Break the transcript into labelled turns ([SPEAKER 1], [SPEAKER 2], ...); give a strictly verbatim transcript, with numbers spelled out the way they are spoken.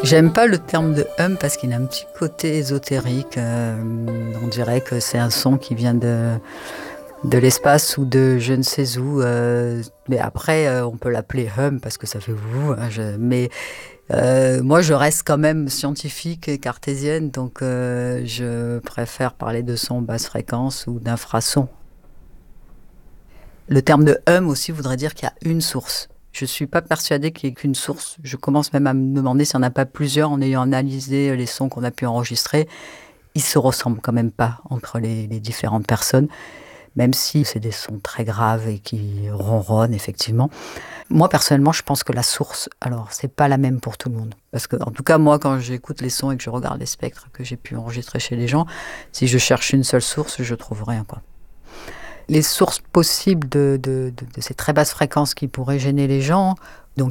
[SPEAKER 1] J'aime pas le terme de hum parce qu'il a un petit côté ésotérique. Euh, on dirait que c'est un son qui vient de, de l'espace ou de je ne sais où. Euh, mais après, euh, on peut l'appeler hum parce que ça fait vous. Hein, je- mais euh, moi, je reste quand même scientifique et cartésienne, donc euh, je préfère parler de son basse fréquence ou d'infrasons. Le terme de hum aussi voudrait dire qu'il y a une source. Je ne suis pas persuadée qu'il n'y ait qu'une source. Je commence même à me demander s'il n'y en a pas plusieurs en ayant analysé les sons qu'on a pu enregistrer. Ils se ressemblent quand même pas entre les, les différentes personnes, même si c'est des sons très graves et qui ronronnent effectivement. Moi personnellement, je pense que la source, alors c'est pas la même pour tout le monde. Parce que, en tout cas, moi, quand j'écoute les sons et que je regarde les spectres que j'ai pu enregistrer chez les gens, si je cherche une seule source, je trouve rien, quoi. Les sources possibles de, de, de, de ces très basses fréquences qui pourraient gêner les gens,